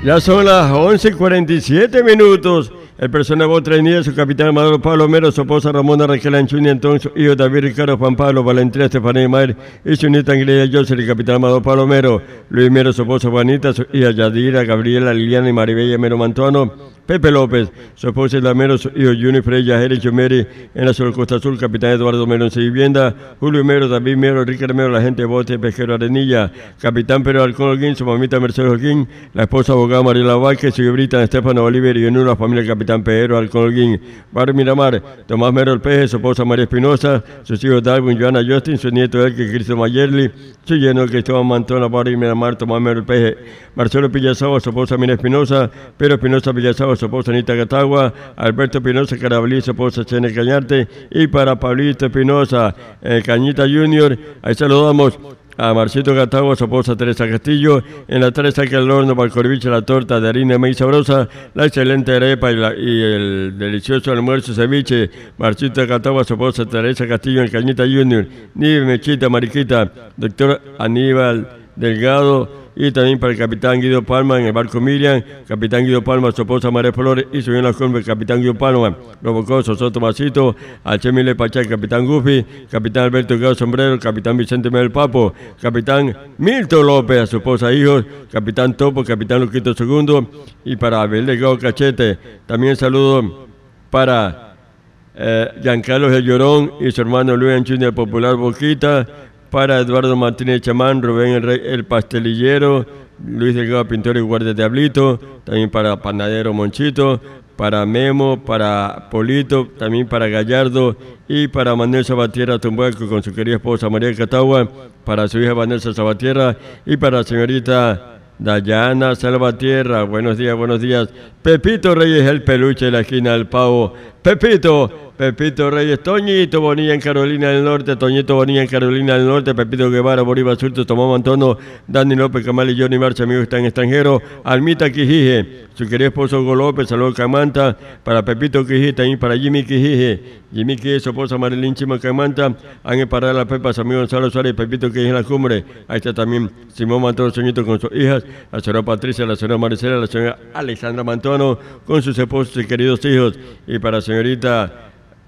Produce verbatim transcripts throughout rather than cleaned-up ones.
Ya son las once y cuarenta y siete minutos. El personal voz trainía su capitán Amador Palomero, su esposa Ramona Raquel Anchuña, entonces hijo David Ricardo Juan Pablo, Valentina Estefanía Mayer y su nieta Angelina José, el capitán Amador Palomero, Luis Mero, su esposa Juanita, su hija Yadira, Gabriela, Liliana y Maribella Mero Mantuano, Pepe López, su esposa Isla Mero, su hijo Juni Freya, Jerez Chumeri, en la Sur Costa Azul, capitán Eduardo Mero en su vivienda, Julio Mero, David Mero, Ricardo Mero, la gente de Bote, Pesquero Arenilla, capitán Pedro Alcón Holguín, su mamita Mercedes Holguín, la esposa abogada Mariela Vázquez, su hija Estefano Oliver y en una familia capitán Pedro Alcón Holguín, Barrio Miramar, Tomás Mero El Peje, su esposa María Espinosa, sus hijos Darwin, Joana Justin, su nieto Elke Cristo Mayerli, su yerno Cristóbal Mantona, Barrio Miramar, Tomás Mero El Peje, Marcelo Pillazaba, su esposa Mina Espinosa, Pedro Espinosa Pillazaba, su esposa Anita Catagua, Alberto Espinosa Carabalí, su esposa Chene Cañarte, y para Pablito Espinosa, eh, Cañita Junior, ahí saludamos a Marcito Catagua, su esposa Teresa Castillo, en la tarde saca el horno para el corviche, la torta de harina de maíz sabrosa, la excelente arepa y, la, y el delicioso almuerzo ceviche, Marcito Catagua, su esposa Teresa Castillo, en Cañita Junior, Nive Mechita, Mariquita, doctor Aníbal Delgado, y también para el capitán Guido Palma en el barco Miriam, capitán Guido Palma, su esposa María Flores y su la el capitán Guido Palma, Robocoso, Soto Masito, Achemile Pachá, capitán Gufi, capitán Alberto Gao Sombrero, capitán Vicente Mel Papo, capitán Milton López, a su esposa e hijos, capitán Topo, capitán Luquito Segundo, y para Abel Delgado Cachete. También saludo para eh, Giancarlo El Llorón y su hermano Luis Anchuña, el popular Boquita, para Eduardo Martínez Chamán, Rubén el, Rey, el Pastelillero, Luis Delgado Pintor y Guardia Diablito, también para Panadero Monchito, para Memo, para Polito, también para Gallardo y para Manuel Sabatierra Tumbueco con su querida esposa María Catagua, para su hija Vanessa Sabatierra y para la señorita Dayana Salvatierra. Buenos días, buenos días. Pepito Reyes, el peluche de la esquina del Pavo. Pepito. Pepito Reyes, Toñito Bonilla en Carolina del Norte, Toñito Bonilla en Carolina del Norte, Pepito Guevara, Bolívar Surto, Tomás Mantono, Dani López, Camal y Johnny Marcha, amigos están en extranjero, Almita Quijije, su querido esposo Hugo López, saludos Camanta, para Pepito Quijije, también para Jimmy Quijije, Jimmy Quijije, su esposa Marilyn Chima Camanta, Ángel Parada La Pepa, su amigo Gonzalo Suárez, Pepito Quijije en la cumbre, ahí está también Simón Mantono Soñito con sus hijas, la señora Patricia, la señora Maricela, la señora Alexandra Mantono, con sus esposos y queridos hijos, y para la señorita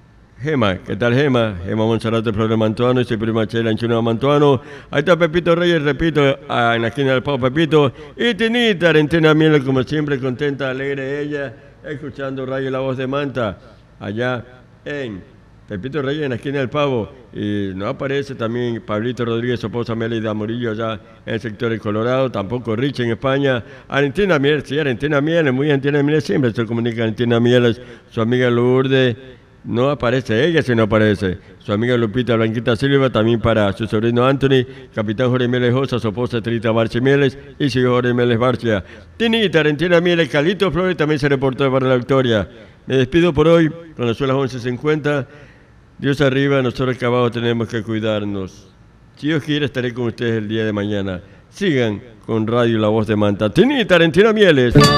Gema, ¿qué tal Gema? Gema Monserrate Flores Mantuano y su prima Chela Anchuna Mantuano. Ahí está Pepito Reyes, repito, ah, en la esquina del Pavo Pepito. Y Tinita Arentena Miel, como siempre, contenta, alegre ella, escuchando Radio La Voz de Manta, allá en Pepito Reyes, en la esquina del Pavo. Y no aparece también Pablito Rodríguez, su esposa Mélida Murillo, allá en el sector de Colorado, tampoco Rich en España. Argentina Miel, sí, Argentina Miel, muy Argentina Miel, siempre se comunica Argentina Miel, su amiga Lourdes. No aparece ella, si no aparece. Su amiga Lupita Blanquita Silva, también para su sobrino Anthony, capitán Jorge Mieles Josa, su esposa Trita Barche Mieles y su hijo Jorge Mieles Barcia. Tinita, Argentina Mieles, Calito Flores también se reportó para la victoria. Me despido por hoy, cuando son las once cincuenta. Dios arriba, nosotros acá abajo tenemos que cuidarnos. Si Dios quiere, estaré con ustedes el día de mañana. Sigan con Radio La Voz de Manta. Tinita, Argentina Mieles.